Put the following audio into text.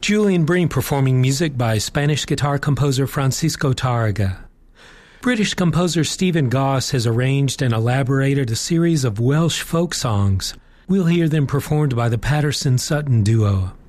Julian Breen performing music by Spanish guitar composer Francisco Tarrega. British composer Stephen Goss has arranged and elaborated a series of Welsh folk songs. We'll hear them performed by the Patterson-Sutton duo.